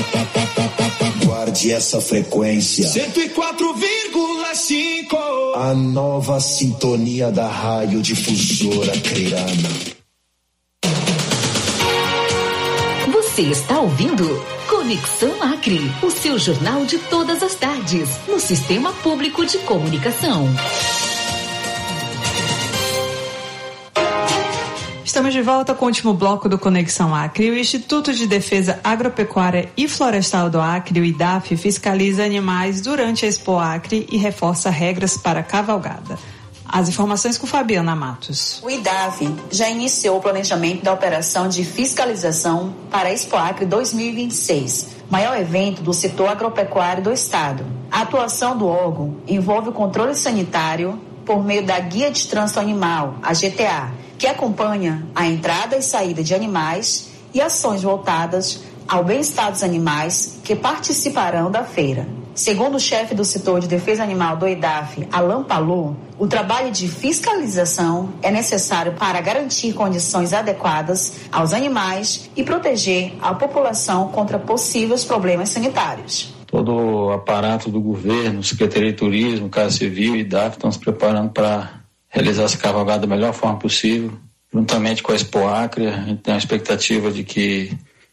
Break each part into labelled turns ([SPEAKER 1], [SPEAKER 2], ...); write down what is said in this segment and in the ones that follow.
[SPEAKER 1] Guarde essa frequência.
[SPEAKER 2] 104,5.
[SPEAKER 1] A nova sintonia da radiodifusora Creana.
[SPEAKER 3] Você está ouvindo Conexão Acre, o seu jornal de todas as tardes, no Sistema Público de Comunicação.
[SPEAKER 4] Estamos de volta com o último bloco do Conexão Acre. O Instituto de Defesa Agropecuária e Florestal do Acre, o IDAF, fiscaliza animais durante a Expo Acre e reforça regras para a cavalgada. As informações com Fabiana Matos.
[SPEAKER 5] O IDAF já iniciou o planejamento da operação de fiscalização para a Expo Acre 2026, maior evento do setor agropecuário do estado. A atuação do órgão envolve o controle sanitário por meio da Guia de Trânsito Animal, a GTA, que acompanha a entrada e saída de animais e ações voltadas ao bem-estar dos animais que participarão da feira. Segundo o chefe do setor de defesa animal do IDAF, Alain Palou, o trabalho de fiscalização é necessário para garantir condições adequadas aos animais e proteger a população contra possíveis problemas sanitários.
[SPEAKER 6] Todo o aparato do governo, Secretaria de Turismo, Casa Civil e IDAF estão se preparando para realizar essa cavalgada da melhor forma possível, juntamente com a Expo Acre. A gente tem a expectativa de que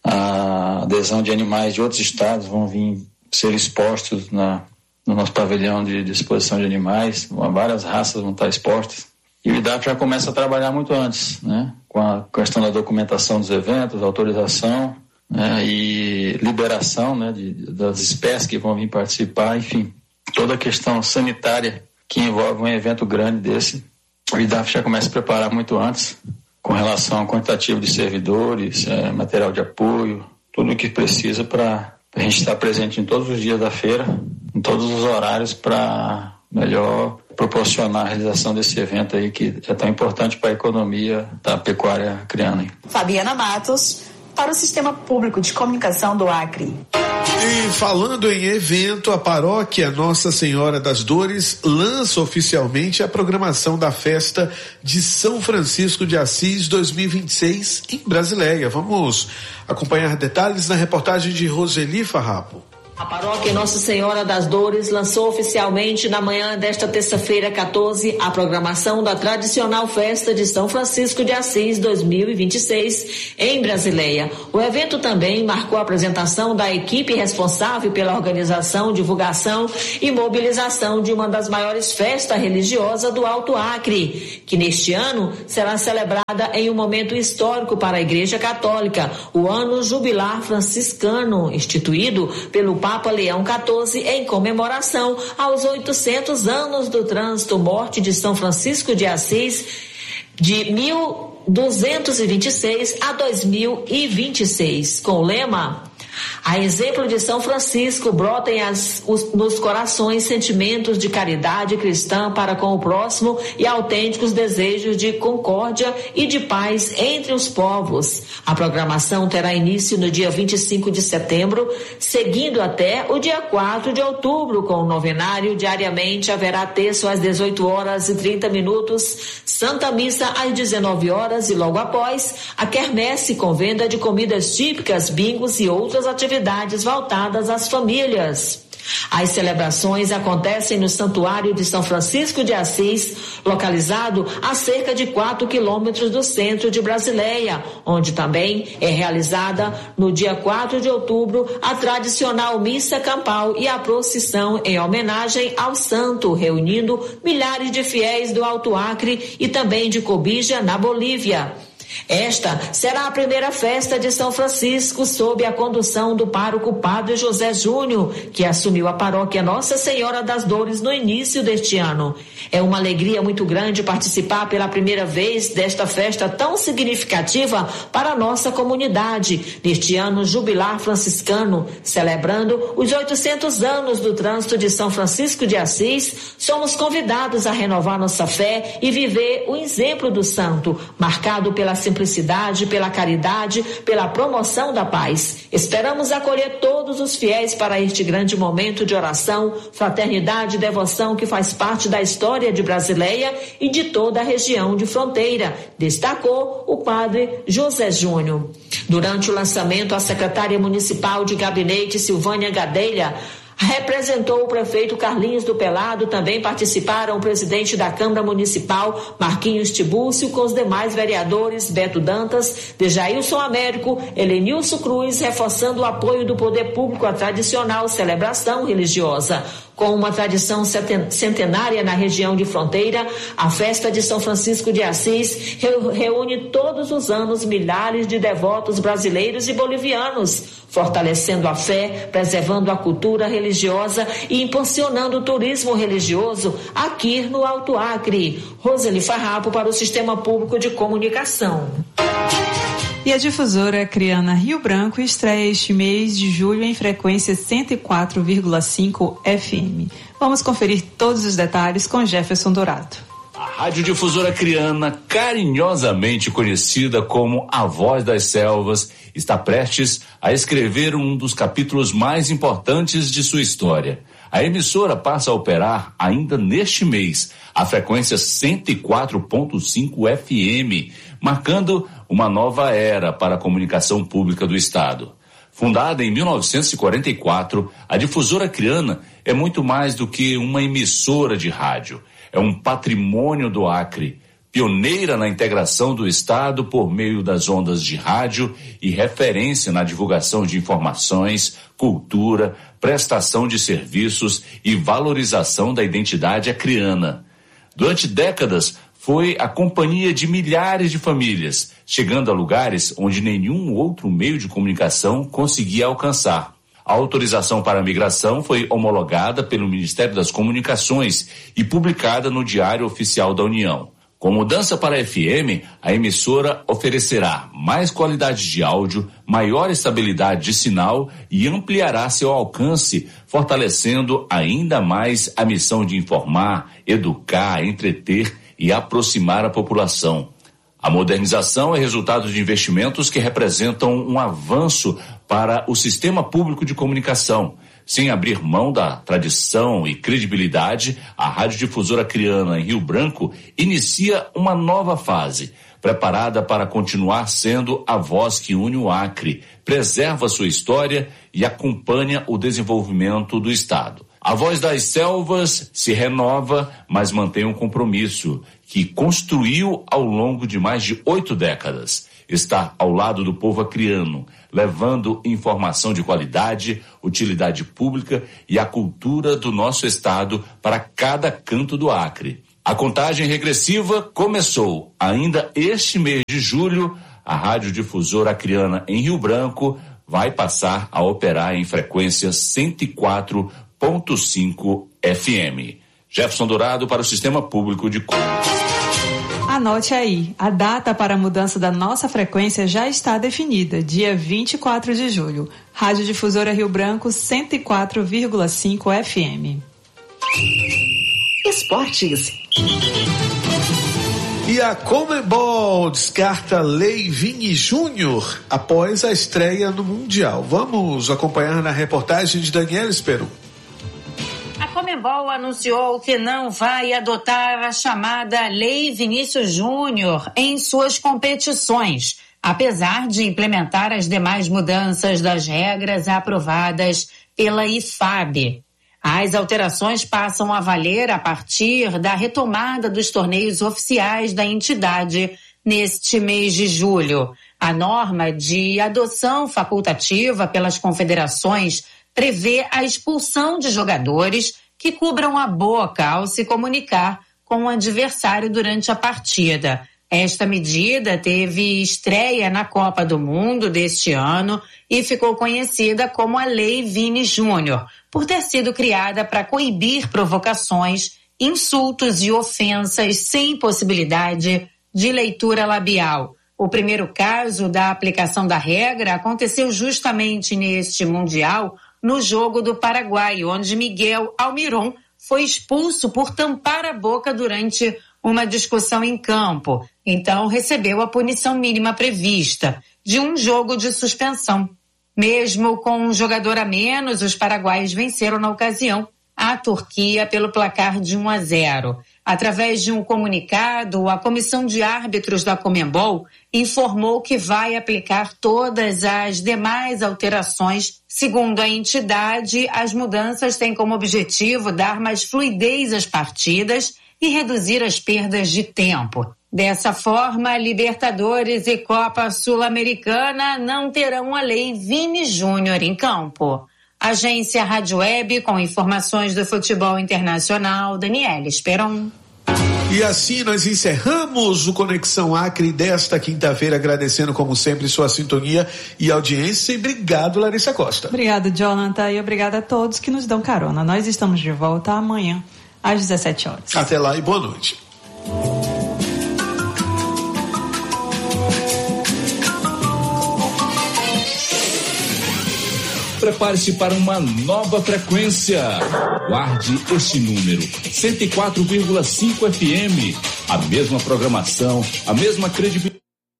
[SPEAKER 6] a adesão de animais de outros estados vão vir ser expostos no nosso pavilhão de exposição de animais. Várias raças vão estar expostas. E o IDAF já começa a trabalhar muito antes, né? Com a questão da documentação dos eventos, autorização, né? E liberação, né? Das espécies que vão vir participar, enfim, toda a questão sanitária que envolve um evento grande desse. O IDAF já começa a preparar muito antes, com relação ao quantitativo de servidores, material de apoio, tudo o que precisa para a gente estar presente em todos os dias da feira, em todos os horários, para melhor proporcionar a realização desse evento aí que é tão importante para a economia da pecuária acreana.
[SPEAKER 5] Fabiana Matos, para o Sistema Público de Comunicação do Acre.
[SPEAKER 7] E falando em evento, a paróquia Nossa Senhora das Dores lança oficialmente a programação da festa de São Francisco de Assis 2026 em Brasileia. Vamos acompanhar detalhes na reportagem de Roseli Farrapo.
[SPEAKER 8] A paróquia Nossa Senhora das Dores lançou oficialmente na manhã desta terça-feira 14 a programação da tradicional festa de São Francisco de Assis 2026 em Brasileia. O evento também marcou a apresentação da equipe responsável pela organização, divulgação e mobilização de uma das maiores festas religiosas do Alto Acre, que neste ano será celebrada em um momento histórico para a Igreja Católica, o Ano Jubilar Franciscano, instituído pelo Papa Leão XIV em comemoração aos 800 anos do trânsito morte de São Francisco de Assis de 1226 a 2026, com o lema: a exemplo de São Francisco, brotem nos corações sentimentos de caridade cristã para com o próximo e autênticos desejos de concórdia e de paz entre os povos. A programação terá início no dia 25 de setembro, seguindo até o dia 4 de outubro, com o novenário. Diariamente haverá terço às 18h30, Santa Missa às 19h e logo após a quermesse com venda de comidas típicas, bingos e outras atividades voltadas às famílias. As celebrações acontecem no Santuário de São Francisco de Assis, localizado a cerca de 4 quilômetros do centro de Brasileia, onde também é realizada no dia 4 de outubro a tradicional missa campal e a procissão em homenagem ao santo, reunindo milhares de fiéis do Alto Acre e também de Cobija, na Bolívia. Esta será a primeira festa de São Francisco sob a condução do pároco Padre José Júnior, que assumiu a paróquia Nossa Senhora das Dores no início deste ano. É uma alegria muito grande participar pela primeira vez desta festa tão significativa para a nossa comunidade, neste ano jubilar franciscano, celebrando os 800 anos do trânsito de São Francisco de Assis. Somos convidados a renovar nossa fé e viver o exemplo do santo, marcado pela simplicidade, pela caridade, pela promoção da paz. Esperamos acolher todos os fiéis para este grande momento de oração, fraternidade e devoção que faz parte da história de Brasileia e de toda a região de fronteira, destacou o padre José Júnior. Durante o lançamento, a secretária municipal de gabinete, Silvânia Gadelha, representou o prefeito Carlinhos do Pelado, também participaram o presidente da Câmara Municipal, Marquinhos Tibúrcio, com os demais vereadores, Beto Dantas, Dejailson Américo, Helenilson Cruz, reforçando o apoio do poder público à tradicional celebração religiosa. Com uma tradição centenária na região de fronteira, a festa de São Francisco de Assis reúne todos os anos milhares de devotos brasileiros e bolivianos, fortalecendo a fé, preservando a cultura religiosa e impulsionando o turismo religioso aqui no Alto Acre. Roseli Farrapo para o Sistema Público de Comunicação.
[SPEAKER 4] E a difusora acreana Rio Branco estreia este mês de julho em frequência 104,5 FM. Vamos conferir todos os detalhes com Jefferson Dourado.
[SPEAKER 2] A radiodifusora acreana, carinhosamente conhecida como a Voz das Selvas, está prestes a escrever um dos capítulos mais importantes de sua história. A emissora passa a operar ainda neste mês a frequência 104,5 FM, marcando uma nova era para a comunicação pública do Estado. Fundada em 1944, a difusora acreana é muito mais do que uma emissora de rádio. É um patrimônio do Acre, pioneira na integração do Estado por meio das ondas de rádio e referência na divulgação de informações, cultura, prestação de serviços e valorização da identidade acreana. Durante décadas, foi a companhia de milhares de famílias, chegando a lugares onde nenhum outro meio de comunicação conseguia alcançar. A autorização para a migração foi homologada pelo Ministério das Comunicações e publicada no Diário Oficial da União. Com mudança para a FM, a emissora oferecerá mais qualidade de áudio, maior estabilidade de sinal e ampliará seu alcance, fortalecendo ainda mais a missão de informar, educar, entreter e aproximar a população. A modernização é resultado de investimentos que representam um avanço para o sistema público de comunicação. Sem abrir mão da tradição e credibilidade, a radiodifusora acreana em Rio Branco inicia uma nova fase, preparada para continuar sendo a voz que une o Acre, preserva sua história e acompanha o desenvolvimento do Estado. A Voz das Selvas se renova, mas mantém um compromisso que construiu ao longo de mais de 8 décadas. Está ao lado do povo acreano, levando informação de qualidade, utilidade pública e a cultura do nosso estado para cada canto do Acre. A contagem regressiva começou. Ainda este mês de julho, a radiodifusora acreana em Rio Branco vai passar a operar em frequência 104,5 FM. Jefferson Dourado para o Sistema Público de Comunicação.
[SPEAKER 4] Anote aí, a data para a mudança da nossa frequência já está definida, dia 24 de julho. Radiodifusora Rio Branco 104,5 FM.
[SPEAKER 3] Esportes.
[SPEAKER 7] E a Conmebol descarta Lei Vini Júnior após a estreia no Mundial. Vamos acompanhar na reportagem de Daniela Esperon.
[SPEAKER 9] A Conmebol anunciou que não vai adotar a chamada Lei Vinícius Júnior em suas competições, apesar de implementar as demais mudanças das regras aprovadas pela IFAB. As alterações passam a valer a partir da retomada dos torneios oficiais da entidade neste mês de julho. A norma de adoção facultativa pelas confederações prevê a expulsão de jogadores que cubram a boca ao se comunicar com o adversário durante a partida. Esta medida teve estreia na Copa do Mundo deste ano e ficou conhecida como a Lei Vini Júnior, por ter sido criada para coibir provocações, insultos e ofensas sem possibilidade de leitura labial. O primeiro caso da aplicação da regra aconteceu justamente neste Mundial, no jogo do Paraguai, onde Miguel Almiron foi expulso por tampar a boca durante uma discussão em campo. Então recebeu a punição mínima prevista, de um jogo de suspensão. Mesmo com um jogador a menos, os paraguaios venceram na ocasião a Turquia pelo placar de 1-0. Através de um comunicado, a Comissão de Árbitros da Conmebol informou que vai aplicar todas as demais alterações. Segundo a entidade, as mudanças têm como objetivo dar mais fluidez às partidas e reduzir as perdas de tempo. Dessa forma, Libertadores e Copa Sul-Americana não terão a Lei Vini Júnior em campo. Agência Rádio Web, com informações do futebol internacional, Daniela Esperon.
[SPEAKER 7] E assim nós encerramos o Conexão Acre desta quinta-feira, agradecendo como sempre sua sintonia e audiência. E obrigado, Larissa Costa.
[SPEAKER 4] Obrigado, Jonathan, e obrigado a todos que nos dão carona. Nós estamos de volta amanhã, às 17 horas.
[SPEAKER 7] Até lá e boa noite.
[SPEAKER 2] Prepare-se para uma nova frequência. Guarde este número, 104,5 FM. A mesma programação, a mesma credibilidade.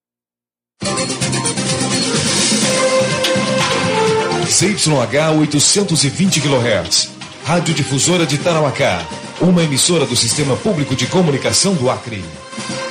[SPEAKER 10] ZYH 820 kHz. Rádio Difusora de Tarauacá. Uma emissora do Sistema Público de Comunicação do Acre.